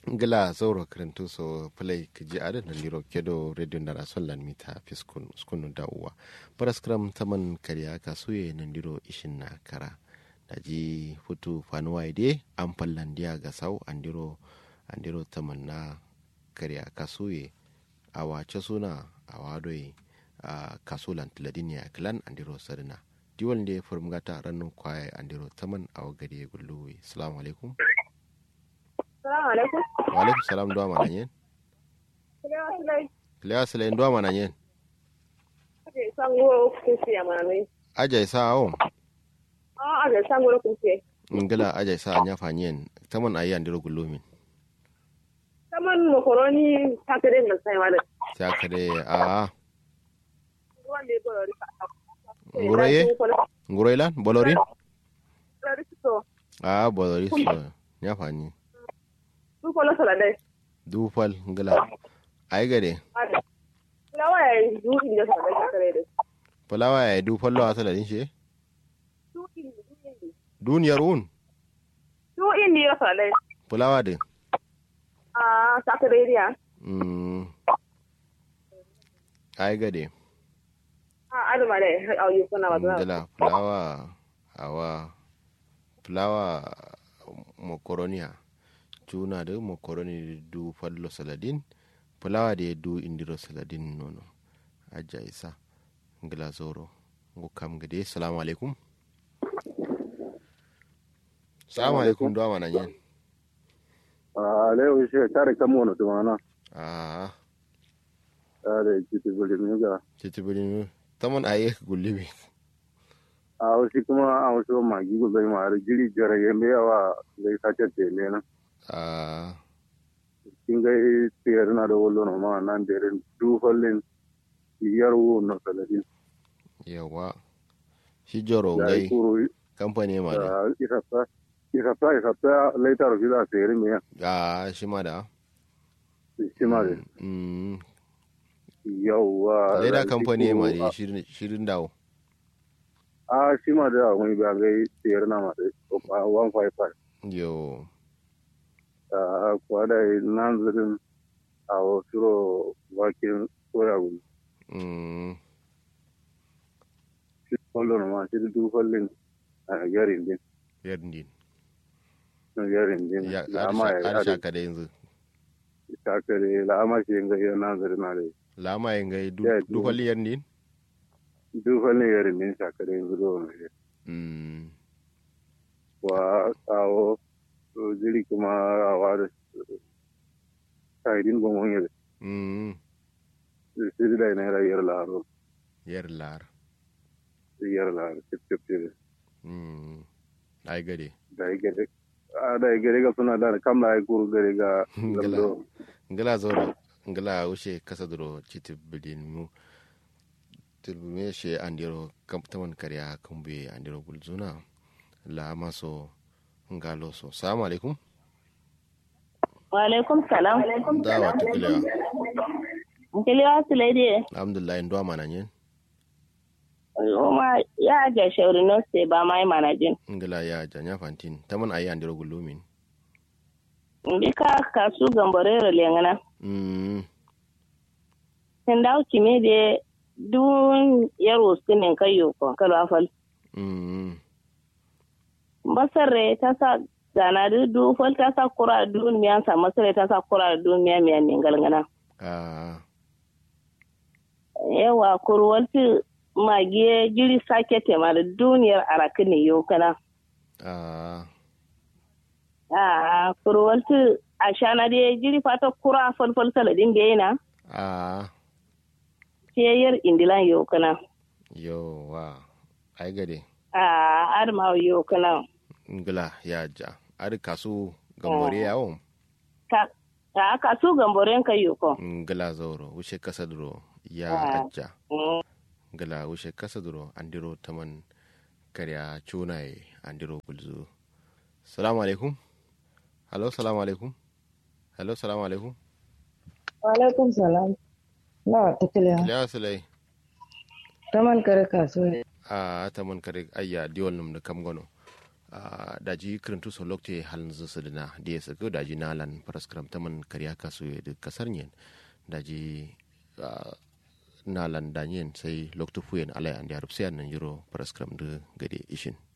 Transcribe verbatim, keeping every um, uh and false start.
Gila zauro karantu so play kiji ada na liro kedo radio na rason lan mita fiskun skunu da uwa paraskram taman kariya kasuye na liro ishin na kara daji futu fanuwa ide an fallandiya ga sau andiro andiro taman na kariya kasuye a wace suna a wadoi a kasulan tiladiniya klan andiro sarina diwal ne furmgata rannu kwaye andiro taman a wagari gulluwi assalamu alaikum. Assalamu alaikum. Wa alaikum salam ndo mana nyen. Kilewa sile ndo mana nyen. Aje sango kusi ya mana. Aje sa awo. Ah aje sango kusi. Ngila aje sa anya fanyen. Taman ayi andiro gulumin. Taman mokoroni takere na sai wala. Takere a. Wande bolori. Nguroye? Nguroilan bolorin? Bolori so. Ah bolori so. Nya fanyi. Du polo sala dai. Du pol ngila. Ai gade. Lawa ya du inda sala dai takere dai. Polawa ya du pollo asala din she? Du indi. Duniyar un. Du indi ya sala dai. Polawa din. Ah takere dia. Mm. Ai gade. Ah adu male au yu kuna wadra. Ngila polawa awa polawa mokoronia. Tuna da makaroni du fallo saladin fulawa da du indiro saladin nono aja isa ngila zoro ngo kam gade assalamu alaikum. Assalamu alaikum do mana nyen. Ah leo shi tare kamo no to mana. Ah are kiti bulimi ga. titi bulimi tamon aye gullibi. Ah shi kuma a wasu magi go bai ma jiri jara yembe yawa dai sace tele na. Ah Kinga tiyar na da wallo no ma nan da du fallin yar wo no saladin. yawa shi joro ngai company ma da. Ah isapa isapa isapa later shi da sayar me. Ah shi ma da. Shi ma da. Mm. Yawa. Later company ma da shirin shirin dawo. Ah shi ma da wani ba gai tiyar na ma da one five five. Yo. Uh, kwada nanzirin a wasu bakin soya gudu. Mm. Shi kwallon ma shi dufallin a yarin din. Yarin din. Yarin din. Ya har shaka da yanzu. Shaka da la'ama shi yin gaya nanzirin na da. Lama yin gai dufalli yarin din? Dufallin yarin din shaka da yanzu da wani. Mm. Wa kawo jiri kuma a wada sa'idin gomon yare. Mm. Siri da yana yar laro. Yar lar. Yar laro. Tip tip tip. Mm. Ai gade. Da ya gade. A da ya gade ga suna da kamla ya kuru gade ga lamdo. Ngala zoro. Ngala ushe kasa duro chiti bidin mu. Tilbume she andiro kamptaman kariya kumbe andiro gulzuna. La maso ngalo so. Assalamu alaikum. Wa alaikum salam. Da wa tukulewa. Nkiliwa sulaidi. Alhamdulillah ndo mana nyen. Oma ya ga shauri no se ba mai manajin. Ngala ya janya fantin. Taman ayi andiro gulumin. Ndika kasu gamborero lengana. Mm. Tendau kimi de dun yaro sinin kayo ko kalwa fal. Mm. Basare ta sa gana da dufal ta sa kura duniya sa masare ta sa kura duniya miya min galgana. Ah. Yawa kurwalti magiye jiri sake tema da duniyar arakin ne yau kana. Ah. Ah kurwalti a shana da jiri fata kura falfal saladin da yana. Ah. Ciyar indilan yau kana. Yo wa. Ai gade. Ah arma yau kana. Ngila ya ja. Ari kasu gambore yawo. Ka ka kasu gamboren kayo ko. Ngila zoro wuce kasa duro ya ajja. Ngila wuce kasa duro andiro taman karya cunaye andiro gulzu. Assalamu alaikum. Hello, assalamu alaikum. Hello, assalamu alaikum. Wa alaikum salam. Na tukule. Ya salai. Taman kare kaso ne. Ah taman kare ayya diwol num da kam gono. daji kirintu so lokte halin zusu dina da ya sako daji nalan paraskram taman kariya kasu da kasar yin daji nalan danyen sai loktu fuyen alai an da rupsiyan nan jiro paraskram da gade ishin